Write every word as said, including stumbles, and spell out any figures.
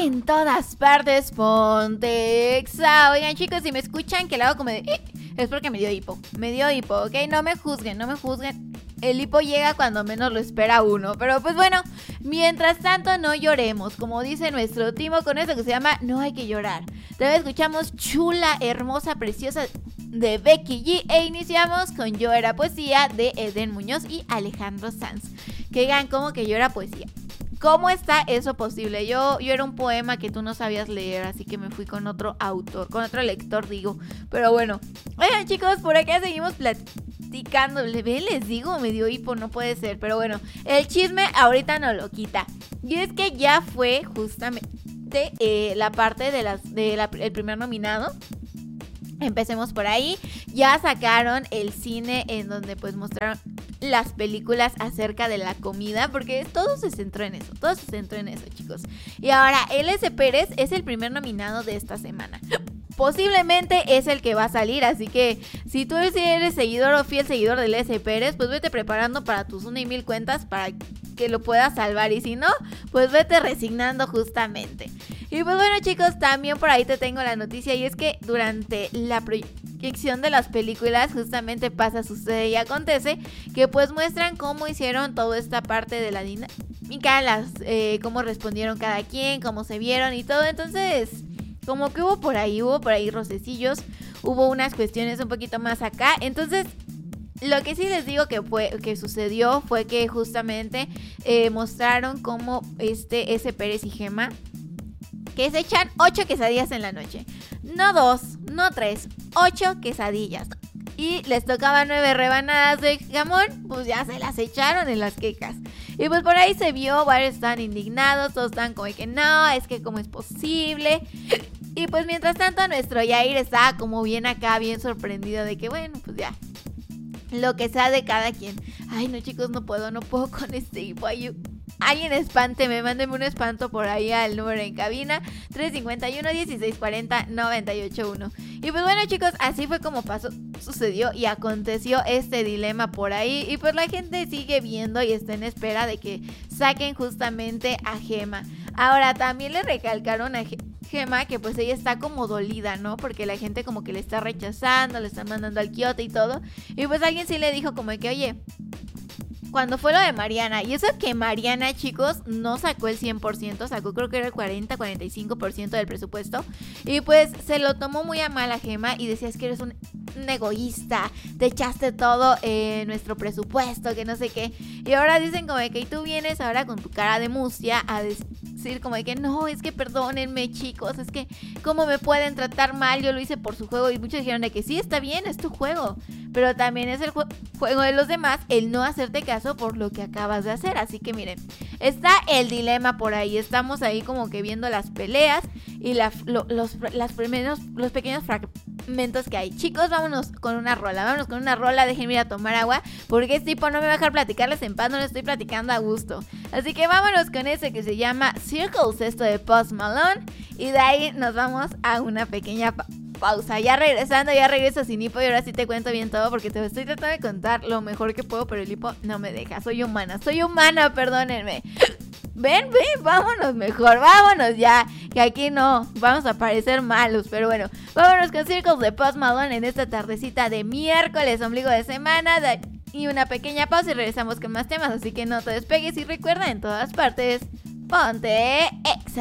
En todas partes, ponte Exa. Oigan, chicos, si me escuchan que lo hago como de... Eh, es porque me dio hipo. Me dio hipo, ¿ok? No me juzguen, no me juzguen. El hipo llega cuando menos lo espera uno. Pero pues bueno, mientras tanto no lloremos. Como dice nuestro Timo con eso que se llama No hay que llorar. También escuchamos Chula, Hermosa, Preciosa de Becky G. E iniciamos con Yo era poesía de Eden Muñoz y Alejandro Sanz. Que digan, ¿cómo que yo era poesía? ¿Cómo está eso posible? Yo, yo era un poema que tú no sabías leer, así que me fui con otro autor, con otro lector, digo. Pero bueno, oigan chicos, por acá seguimos platicando. Les digo, me dio hipo, no puede ser. Pero bueno, el chisme ahorita no lo quita. Y es que ya fue justamente eh, la parte de las, de la, el primer nominado. Empecemos por ahí. Ya sacaron el cine en donde pues mostraron las películas acerca de la comida, porque todo se centró en eso, todo se centró en eso, chicos. Y ahora, L S Pérez es el primer nominado de esta semana. Posiblemente es el que va a salir, así que si tú eres seguidor o fiel seguidor de L S Pérez, pues vete preparando para tus una y mil cuentas para que lo puedas salvar, y si no, pues vete resignando justamente. Y pues bueno chicos, también por ahí te tengo la noticia, y es que durante la proyección de las películas justamente pasa, sucede y acontece que pues muestran cómo hicieron toda esta parte de la dinámica, las, eh, cómo respondieron cada quien, cómo se vieron y todo. Entonces como que hubo por ahí, hubo por ahí rocecillos, hubo unas cuestiones un poquito más acá. Entonces lo que sí les digo que fue que sucedió fue que justamente eh, mostraron cómo este S. Pérez y Gema, que se echan ocho quesadillas en la noche. No dos, no tres, ocho quesadillas. Y les tocaba nueve rebanadas de jamón, pues ya se las echaron en las quecas. Y pues por ahí se vio, varios estaban indignados, todos estaban como de que no, es que cómo es posible. Y pues mientras tanto nuestro Yair estaba como bien acá, bien sorprendido de que bueno, pues ya, lo que sea de cada quien. Ay no chicos, no puedo, no puedo con este hipo. Ay, alguien espánteme, mándenme un espanto por ahí al número en cabina tres cinco uno, dieciséis cuarenta, noventa y ocho uno. Y pues bueno chicos, así fue como pasó, sucedió y aconteció este dilema por ahí. Y pues la gente sigue viendo y está en espera de que saquen justamente a Gema. Ahora también le recalcaron a Gema que pues ella está como dolida, ¿no? Porque la gente como que le está rechazando, le está mandando al quiote y todo. Y pues alguien sí le dijo como que oye, cuando fue lo de Mariana, y eso que Mariana, chicos, no sacó el cien por ciento, sacó creo que era el cuarenta, cuarenta y cinco por ciento del presupuesto, y pues se lo tomó muy a mal a Gema y decías que eres un, un egoísta, te echaste todo en nuestro presupuesto, que no sé qué, y ahora dicen como de que tú vienes ahora con tu cara de mustia a decir como de que no, es que perdónenme chicos, es que cómo me pueden tratar mal, yo lo hice por su juego, y muchos dijeron de que sí, está bien, es tu juego, pero también es el ju- juego de los demás el no hacerte caso por lo que acabas de hacer. Así que miren, está el dilema por ahí, estamos ahí como que viendo las peleas y la, lo, los, las primeros, los pequeños fragmentos que hay. Chicos, vámonos con una rola, vámonos con una rola, déjenme ir a tomar agua, porque este tipo no me va a dejar platicarles en paz, no le estoy platicando a gusto. Así que vámonos con ese que se llama Circles, esto de Post Malone, y de ahí nos vamos a una pequeña pa- pausa. Ya regresando, ya regreso sin hipo y ahora sí te cuento bien todo porque te estoy tratando de contar lo mejor que puedo, pero el hipo no me deja. Soy humana, soy humana, perdónenme. Ven, ven, vámonos mejor, vámonos ya, que aquí no vamos a parecer malos, pero bueno, vámonos con Circles de Post Malone en esta tardecita de miércoles, ombligo de semana, de, y una pequeña pausa y regresamos con más temas, así que no te despegues y recuerda, en todas partes, ponte Exa.